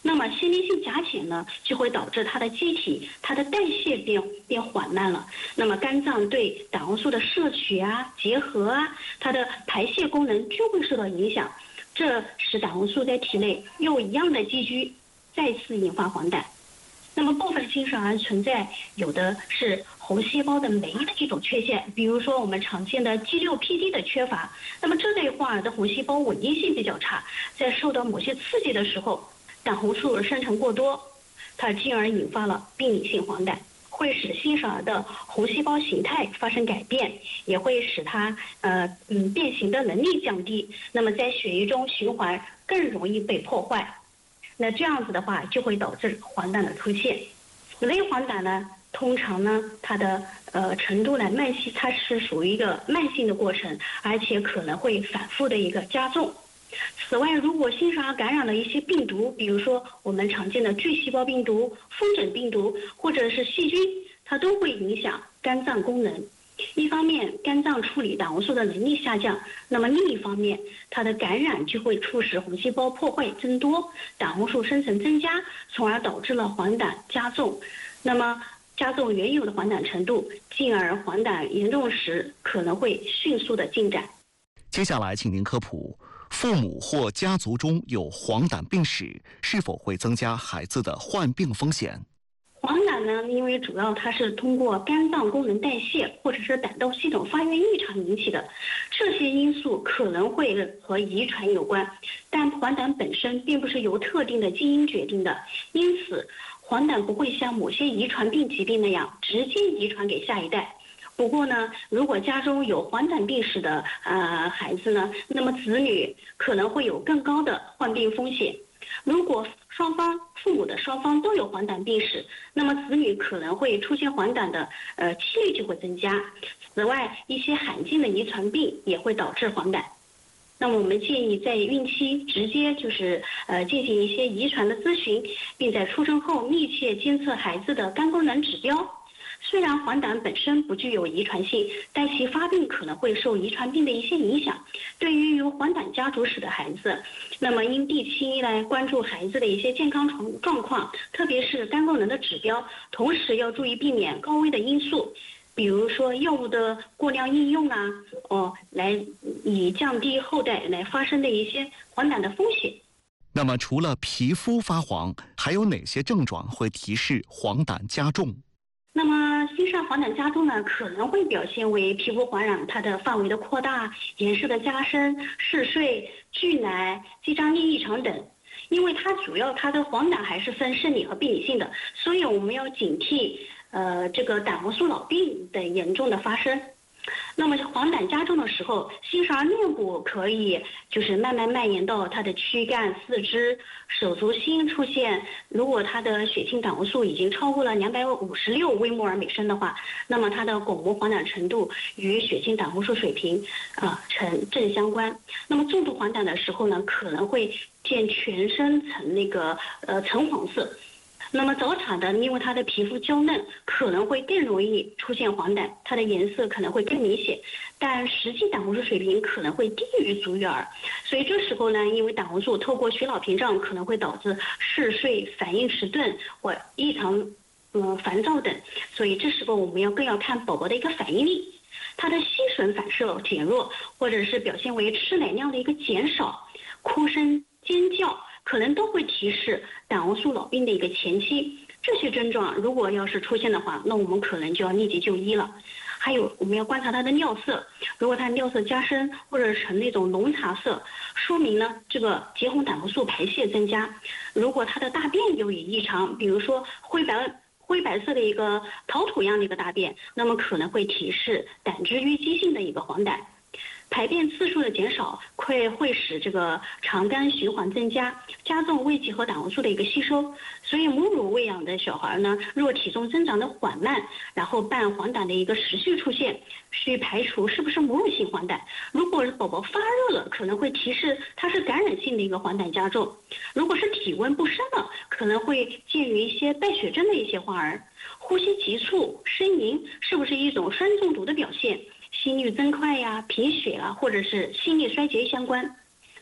那么先天性甲减呢，就会导致它的机体、它的代谢变缓慢了。那么肝脏对胆红素的摄取啊、结合啊，它的排泄功能均会受到影响，这使胆红素在体内又一样的积聚，再次引发黄疸。那么部分新生儿存在有的是红细胞的酶的一种缺陷，比如说我们常见的 G6PD 的缺乏，那么这类患儿的红细胞稳定性比较差，在受到某些刺激的时候，胆红素生成过多，它进而引发了病理性黄疸，会使新生儿的红细胞形态发生改变，也会使它变形的能力降低，那么在血液中循环更容易被破坏。那这样子的话，就会导致黄疸的出现。类黄疸呢，通常呢，它的程度呢，它是属于一个慢性的过程，而且可能会反复的一个加重。此外，如果新生儿感染了一些病毒，比如说我们常见的巨细胞病毒、风疹病毒或者是细菌，它都会影响肝脏功能。一方面，肝脏处理胆红素的能力下降，那么另一方面，它的感染就会促使红细胞破坏增多，胆红素生成增加，从而导致了黄疸加重。那么加重原有的黄疸程度，进而黄疸严重时可能会迅速的进展。 接下来，请您科普：父母或家族中有黄疸病史，是否会增加孩子的患病风险？ 黄疸呢，因为主要它是通过肝脏功能代谢或者是胆道系统发育异常引起的，这些因素可能会和遗传有关，但黄疸本身并不是由特定的基因决定的，因此黄疸不会像某些遗传病疾病那样直接遗传给下一代。不过呢，如果家中有黄疸病史的孩子呢，那么子女可能会有更高的患病风险。如果父母的双方都有黄疸病史，那么子女可能会出现黄疸的几率就会增加。此外，一些罕见的遗传病也会导致黄疸。那么我们建议在孕期直接进行一些遗传的咨询，并在出生后密切监测孩子的肝功能指标。虽然黄疸本身不具有遗传性，但其发病可能会受遗传病的一些影响。对于有黄疸家族史的孩子，那么应定期来关注孩子的一些健康状况，特别是肝功能的指标，同时要注意避免高危的因素，比如说药物的过量应用啊，来以降低后代来发生的一些黄疸的风险。 那么除了皮肤发黄，还有哪些症状会提示黄疸加重？ 那么新生儿黄疸加重呢，可能会表现为皮肤黄疸它的范围的扩大、颜色的加深、嗜睡、拒奶、肌张力异常等。因为它的黄疸还是分生理和病理性的，所以我们要警惕这个胆红素脑病的严重的发生。那么黄疸加重的时候，新生儿面部可以慢慢蔓延到他的躯干、四肢、手足心出现。如果他的血清胆红素已经超过了256微摩尔每升的话，那么他的巩膜黄疸程度与血清胆红素水平呈正相关。那么重度黄疸的时候呢，可能会见全身呈橙黄色。那么早产的，因为它的皮肤娇嫩，可能会更容易出现黄疸，它的颜色可能会更明显，但实际胆红素水平可能会低于足月儿。所以这时候呢，因为胆红素透过血脑屏障可能会导致嗜睡、反应迟钝或异常烦躁等，所以这时候我们更要看宝宝的一个反应力，他的吸吮反射减弱，或者是表现为吃奶量的一个减少、哭声、尖叫，可能都会提示胆红素脑病的一个前期。这些症状如果要是出现的话，那我们可能就要立即就医了。还有我们要观察他的尿色，如果他尿色加深或者呈那种浓茶色，说明呢这个结红胆红素排泄增加。如果他的大便有异常，比如说灰白色的一个陶土样的一个大便，那么可能会提示胆汁淤积性的一个黄疸。排便次数的减少会使这个肠肝循环增加，加重胃剂和胆红素的一个吸收。所以母乳喂养的小孩呢，若体重增长的缓慢，然后伴黄疸的一个持续出现，需排除是不是母乳性黄疸。如果宝宝发热了，可能会提示它是感染性的一个黄疸加重。如果是体温不升了，可能会介于一些败血症的一些患儿。呼吸急促、呻吟是不是一种酸中毒的表现？心率增快呀、贫血啊，或者是心力衰竭相关。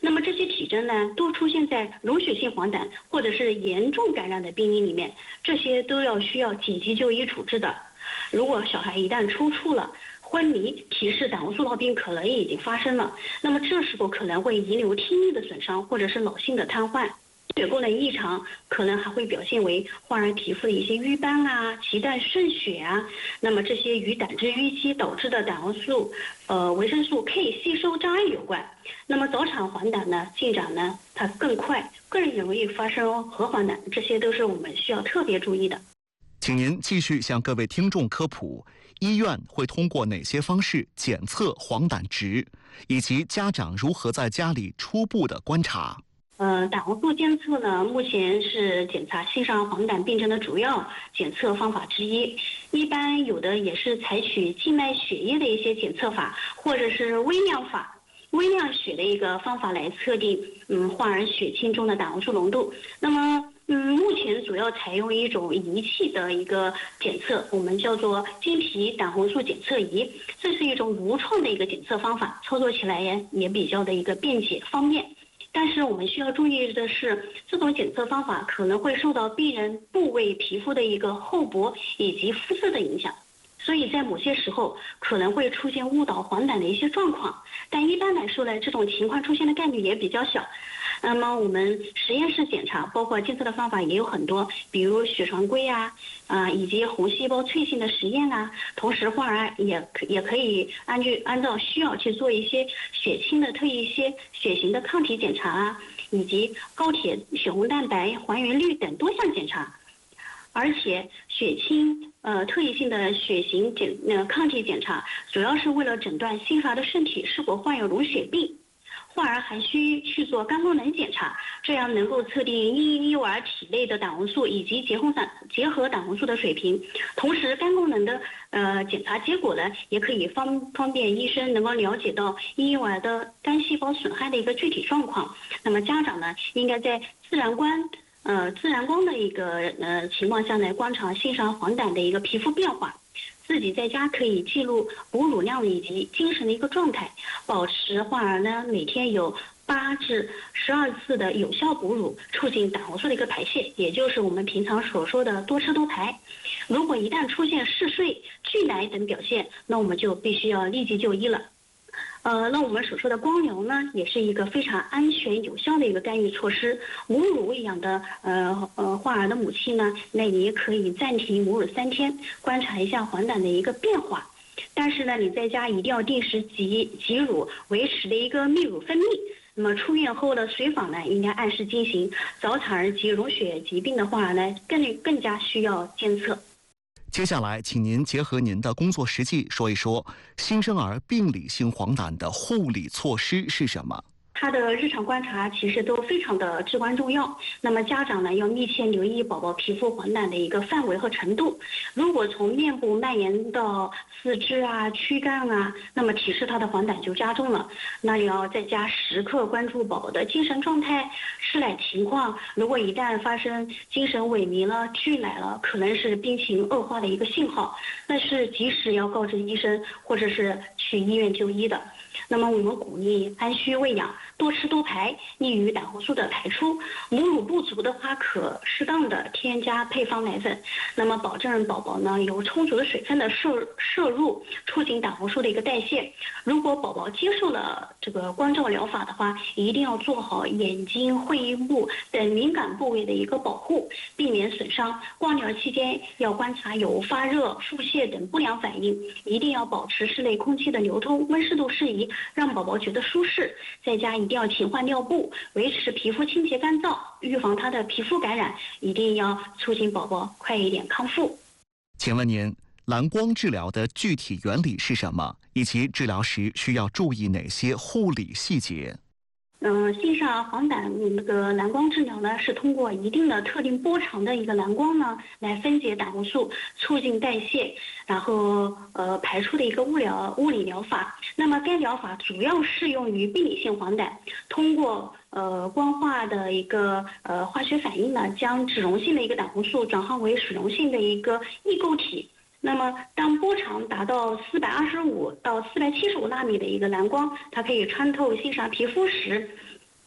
那么这些体征呢，都出现在溶血性黄疸或者是严重感染的病例里面，这些都需要紧急就医处置的。如果小孩一旦抽搐了、昏迷，提示胆红素闹病可能已经发生了，那么这时候可能会遗留听力的损伤或者是脑性的瘫痪。血功能异常可能还会表现为患儿皮肤的一些瘀斑啊、脐带渗血啊，那么这些与胆汁淤积导致的胆红素、维生素 K 吸收障碍有关。那么早产黄疸呢，进展呢它更快，更容易发生核黄疸，这些都是我们需要特别注意的。 请您继续向各位听众科普，医院会通过哪些方式检测黄疸值，以及家长如何在家里初步的观察。 胆红素监测呢，目前是检查性上黄疸病症的主要检测方法之一。一般有的也是采取静脉血液的一些检测法，或者是微量血的一个方法来测定患儿血清中的胆红素浓度。那么目前主要采用一种仪器的一个检测，我们叫做经皮胆红素检测仪，这是一种无创的一个检测方法，操作起来也比较的一个便捷方便。但是我们需要注意的是，这种检测方法可能会受到病人部位皮肤的一个厚薄以及肤色的影响，所以在某些时候可能会出现误导黄疸的一些状况。但一般来说呢，这种情况出现的概率也比较小。那么我们实验室检查，包括监测的方法也有很多，比如血常规以及红细胞脆性的实验啊。同时，患儿也可以按照需要去做一些血清的一些血型的抗体检查啊，以及高铁血红蛋白还原率等多项检查。而且血清特异性的血型抗体检查，主要是为了诊断新生儿的身体是否患有溶血病。患儿还需去做肝功能检查，这样能够测定婴幼儿体内的胆红素以及结合胆红素的水平。同时，肝功能的检查结果呢，也可以方便医生能够了解到婴幼儿的肝细胞损害的一个具体状况。那么家长呢，应该在自然光的一个情况下呢，观察性上黄疸的一个皮肤变化。自己在家可以记录哺乳量以及精神的一个状态，保持患儿呢每天有8至12次的有效哺乳，促进胆红素的一个排泄，也就是我们平常所说的多吃多排。如果一旦出现嗜睡、拒奶等表现，那我们就必须要立即就医了。那我们所说的光疗呢，也是一个非常安全有效的一个干预措施。母乳喂养的患儿的母亲呢，那你也可以暂停母乳3天，观察一下黄疸的一个变化。但是呢，你在家一定要定时挤乳，维持的一个泌乳分泌。那么出院后的随访呢，应该按时进行。早产儿及溶血疾病的患儿呢，更加需要监测。 接下来，请您结合您的工作实际说一说新生儿病理性黄疸的护理措施是什么？ 他的日常观察其实都非常的至关重要。那么家长呢，要密切留意宝宝皮肤黄疸的一个范围和程度。如果从面部蔓延到四肢啊、躯干啊，那么提示他的黄疸就加重了。那也要在家时刻关注宝宝的精神状态、吃奶情况。如果一旦发生精神萎靡了、拒奶了，可能是病情恶化的一个信号，那是及时要告知医生或者是去医院就医的。那么我们鼓励按需喂养，多吃多排，利于胆红素的排出。母乳不足的话，可适当的添加配方奶粉，那么保证宝宝呢有充足的水分的摄入，促进胆红素的一个代谢。如果宝宝接受了这个光照疗法的话，一定要做好眼睛、会部等敏感部位的一个保护，避免损伤。光疗期间要观察有发热、腹泻等不良反应，一定要保持室内空气的流通，温湿度适宜，让宝宝觉得舒适。在家一定要勤换尿布，维持皮肤清洁干燥，预防他的皮肤感染，一定要促进宝宝快一点康复。 请问您，蓝光治疗的具体原理是什么，以及治疗时需要注意哪些护理细节？ 性上黄疸那个蓝光治疗呢，是通过一定的特定波长的一个蓝光呢，来分解胆红素，促进代谢，然后排出的一个物理疗法。那么该疗法主要适用于病理性黄疸，通过光化的一个化学反应呢，将脂溶性的一个胆红素转化为水溶性的一个异构体。那么当波长达到425到475纳米的一个蓝光，它可以穿透性上皮肤时，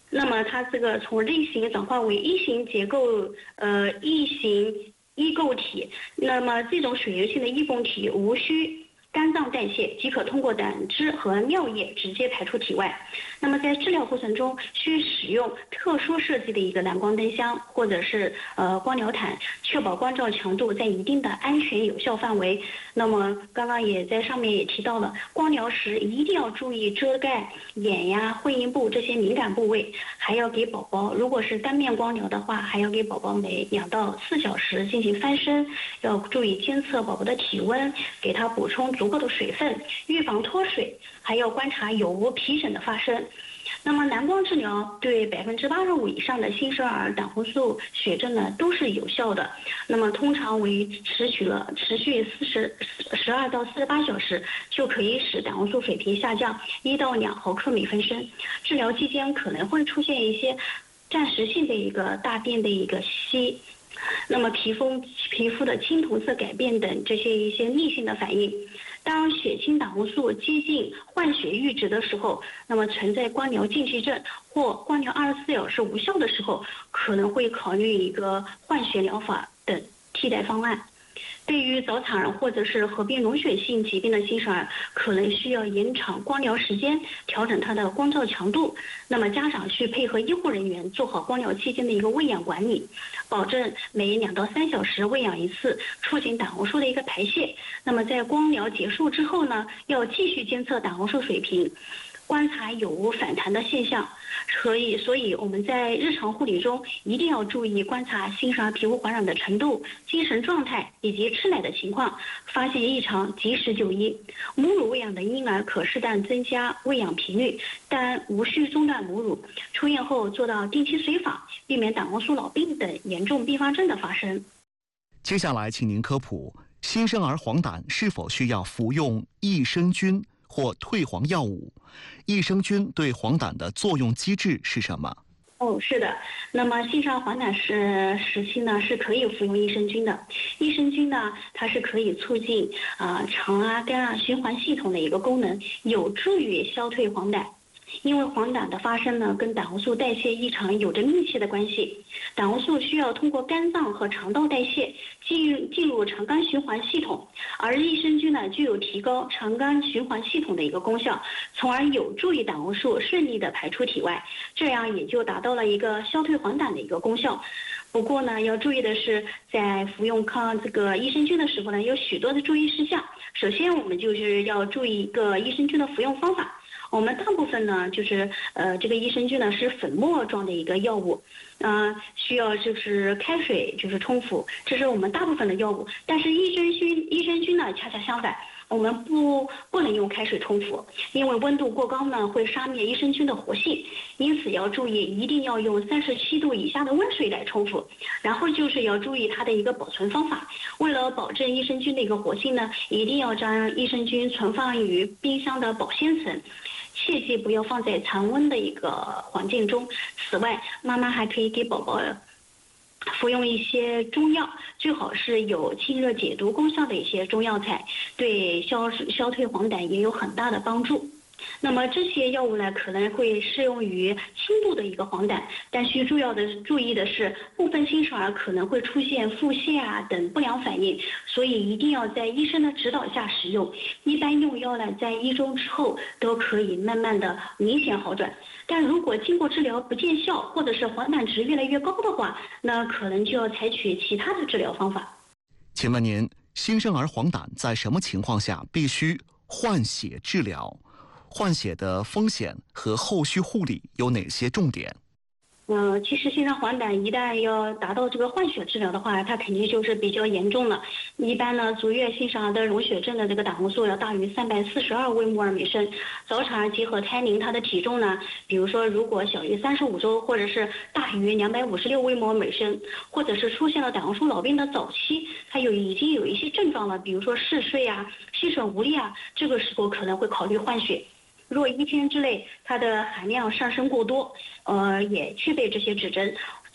那么它这个从类型转化为一型结构，异型异构体，那么这种水溶性的异构体无需肝脏代谢即可通过胆汁和尿液直接排出体外。那么在治疗过程中需使用特殊设计的一个蓝光灯箱或者是光疗毯，确保光照强度在一定的安全有效范围。那么刚刚也在上面也提到了，光疗时一定要注意遮盖眼呀、会阴部这些敏感部位，还要给宝宝，如果是单面光疗的话，还要给宝宝每2到4小时进行翻身，要注意监测宝宝的体温，给他补充足够的水分，预防脱水，还要观察有无皮疹的发生。那么蓝光治疗对85%以上的新生儿胆红素血症呢都是有效的。那么通常为持续12到48小时，就可以使胆红素水平下降1到2毫克每分升。治疗期间可能会出现一些暂时性的一个大便的一个稀，那么皮肤的青铜色改变等这些一些逆性的反应。当血清胆红素接近换血阈值的时候，那么存在光疗禁忌症或光疗24小时无效的时候，可能会考虑一个换血疗法等替代方案。对于早产儿或者是合并溶血性疾病的新生儿，可能需要延长光疗时间，调整它的光照强度。那么家长去配合医护人员做好光疗期间的一个喂养管理，保证每2到3小时喂养一次，促进胆红素的一个排泄。那么在光疗结束之后呢，要继续监测胆红素水平，观察有无反弹的现象。所以我们在日常护理中一定要注意观察新生儿皮肤环染的程度、精神状态以及吃奶的情况，发现异常及时就医。母乳喂养的婴儿可适当增加喂养频率，但无需中断母乳。出院后做到定期随访，避免胆红素脑病等严重并发症的发生。 接下来请您科普新生儿黄疸是否需要服用益生菌或退黄药物？益生菌对黄疸的作用机制是什么？ 是的。那么新生儿黄疸时期呢，是可以服用益生菌的。益生菌呢，它是可以促进肠啊、肝啊循环系统的一个功能，有助于消退黄疸。因为黄疸的发生呢，跟胆红素代谢异常有着密切的关系。胆红素需要通过肝脏和肠道代谢进入肠肝循环系统，而益生菌呢具有提高肠肝循环系统的一个功效，从而有助于胆红素顺利的排出体外，这样也就达到了一个消退黄疸的一个功效。不过呢，要注意的是，在服用这个益生菌的时候呢，有许多的注意事项。首先，我们就是要注意一个益生菌的服用方法。我们大部分呢，就是这个益生菌呢是粉末状的一个药物，需要就是开水就是冲服，这是我们大部分的药物。但是益生菌呢恰恰相反，我们不能用开水冲服，因为温度过高呢会杀灭益生菌的活性，因此要注意一定要用37度以下的温水来冲服。然后就是要注意它的一个保存方法，为了保证益生菌的一个活性呢，一定要将益生菌存放于冰箱的保鲜层，切记不要放在常温的一个环境中。此外，妈妈还可以给宝宝服用一些中药，最好是有清热解毒功效的一些中药材，对消退黄疸也有很大的帮助。那么这些药物呢，可能会适用于轻度的一个黄疸，但需注意的是，部分新生儿可能会出现腹泻啊等不良反应，所以一定要在医生的指导下使用。一般用药呢，在1周之后都可以慢慢的明显好转。但如果经过治疗不见效，或者是黄疸值越来越高的话，那可能就要采取其他的治疗方法。 请问您，新生儿黄疸在什么情况下必须换血治疗？换血的风险和后续护理有哪些重点？ 其实新生儿黄疸一旦要达到这个换血治疗的话，它肯定就是比较严重了。一般呢，足月新生儿的溶血症的这个胆红素要大于342微摩尔每升。早产儿结合胎龄，它的体重呢，比如说如果小于35周，或者是大于256微摩尔每升，或者是出现了胆红素脑病的早期，它已经有一些症状了，比如说嗜睡啊、吸吮无力啊，这个时候可能会考虑换血。若1天之内它的含量上升过多，也具备这些指征，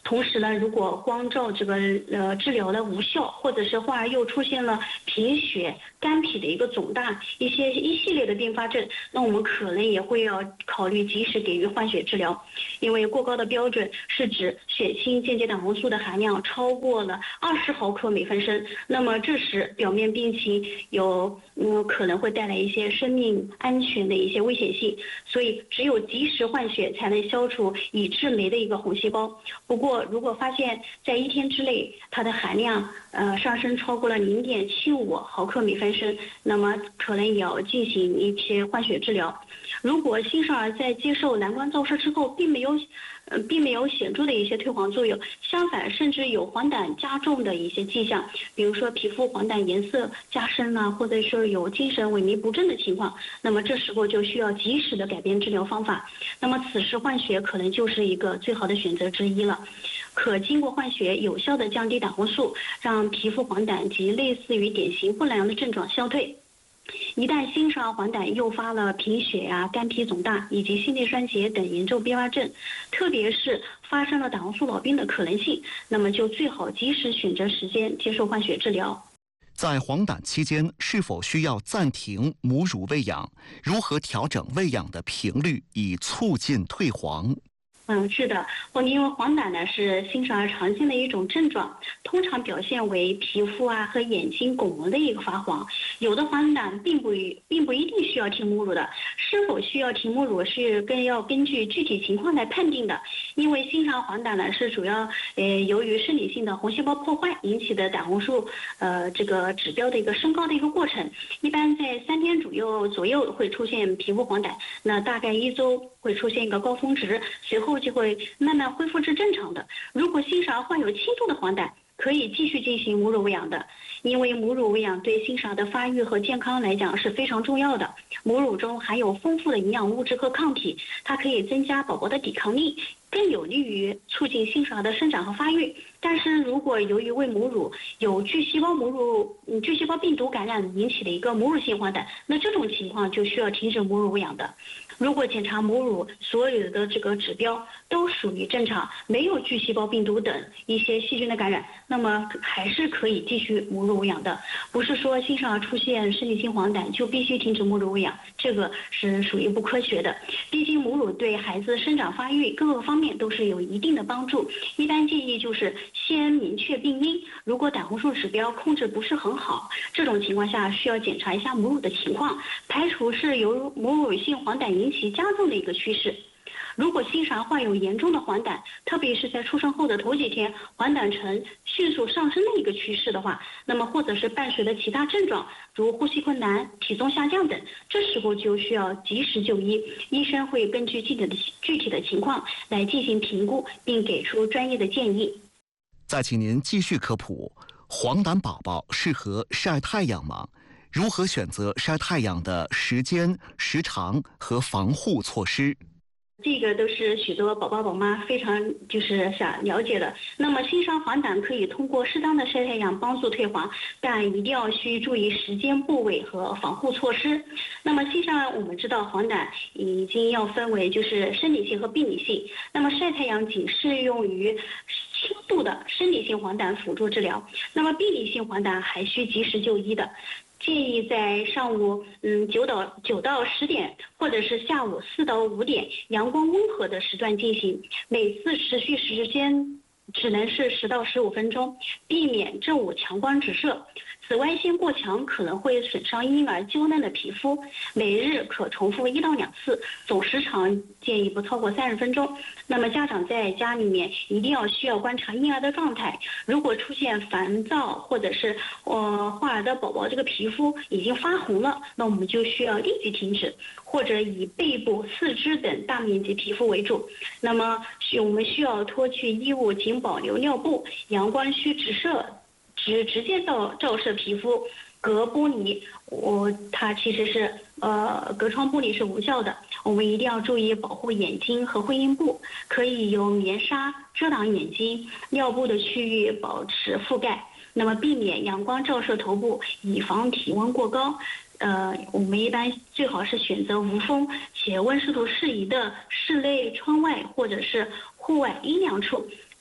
同时呢，如果光照这个治疗的无效，或者是患儿又出现了贫血、肝脾的一个肿大一系列的并发症，那我们可能也会要考虑及时给予换血治疗。因为过高的标准是指血清间接胆红素的含量超过了20毫克每分升，那么这时表面病情可能会带来一些生命安全的一些危险性，所以只有及时换血才能消除已致霉的一个红细胞。不过如果发现在1天之内它的含量上升超过了0.75毫克每分升，那么可能也要进行一些换血治疗。如果新生儿在接受蓝光照射之后并没有显著的一些退黄作用，相反甚至有黄疸加重的一些迹象，比如说皮肤黄疸颜色加深啊，或者说有精神萎靡不振的情况，那么这时候就需要及时的改变治疗方法。那么此时换血可能就是一个最好的选择之一了，可经过换血有效的降低胆红素，让皮肤黄疸及类似于典型不良的症状消退。一旦新生儿黄疸诱发了贫血啊、肝脾肿大以及心内衰竭等严重并发症，特别是发生了胆红素老病的可能性，那么就最好及时选择时间接受换血治疗。 在黄疸期间，是否需要暂停母乳喂养？如何调整喂养的频率，以促进退黄？ 是的，因为黄疸呢是新生儿常见的一种症状，通常表现为皮肤啊和眼睛巩膜的一个发黄。有的黄疸并不一定需要停母乳的，是否需要停母乳是要根据具体情况来判定的。因为新生儿黄疸呢是主要由于生理性的红细胞破坏引起的胆红素这个指标的一个升高的一个过程，一般在3天左右会出现皮肤黄疸，那大概1周会出现一个高峰值，随后就会慢慢恢复至正常的。如果新生儿患有轻度的黄疸，可以继续进行母乳喂养的，因为母乳喂养对新生儿的发育和健康来讲是非常重要的。母乳中含有丰富的营养物质和抗体，它可以增加宝宝的抵抗力，更有利于促进新生儿的生长和发育。但是如果由于喂母乳有巨细胞病毒感染引起的一个母乳性黄疸，那这种情况就需要停止母乳喂养的。如果检查母乳所有的这个指标都属于正常，没有巨细胞病毒等一些细菌的感染，那么还是可以继续母乳喂养的。不是说新生儿出现生理性黄疸就必须停止母乳喂养，这个是属于不科学的。毕竟母乳对孩子生长发育各个方面都是有一定的帮助。一般建议就是先明确病因，如果胆红素指标控制不是很好，这种情况下需要检查一下母乳的情况，排除是由母乳性黄疸引起加重的一个趋势。如果新生儿患有严重的黄疸，特别是在出生后的头几天，黄疸呈迅速上升的一个趋势的话，那么或者是伴随的其他症状，如呼吸困难、体重下降等，这时候就需要及时就医，医生会根据具体的情况来进行评估，并给出专业的建议。 再请您继续科普，黄疸宝宝适合晒太阳吗？如何选择晒太阳的时间、时长和防护措施？ 这个都是许多宝宝宝妈非常想了解的。那么新生儿黄疸可以通过适当的晒太阳帮助退黄，但一定需注意时间、部位和防护措施。那么新生儿我们知道黄疸已经要分为生理性和病理性，那么晒太阳仅适用于轻度的生理性黄疸辅助治疗，那么病理性黄疸还需及时就医的。建议在上午9到10点，或者是下午4到5点，阳光温和的时段进行，每次持续时间只能是10到15分钟，避免正午强光直射。紫外线过强可能会损伤婴儿娇嫩的皮肤，每日可重复1到2次，总时长建议不超过30分钟。那么家长在家里面一定需要观察婴儿的状态，如果出现烦躁或者是患儿的宝宝这个皮肤已经发红了，那我们就需要立即停止，或者以背部、四肢等大面积皮肤为主。那么我们需要脱去衣物，仅保留尿布，阳光需直接照射皮肤，隔玻璃它其实是隔窗玻璃是无效的，我们一定要注意保护眼睛和会阴部，可以用棉纱遮挡眼睛，尿布的区域保持覆盖，那么避免阳光照射头部，以防体温过高。我们一般最好是选择无风且温湿度适宜的室内窗外或者是户外阴凉处。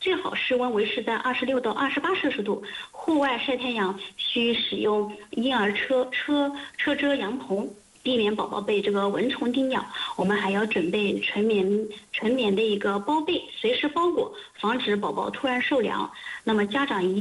最好室温维持在26到28摄氏度。户外晒太阳需使用婴儿车遮阳棚，避免宝宝被这个蚊虫叮咬。我们还要准备纯棉的一个包被，随时包裹，防止宝宝突然受凉。那么家长一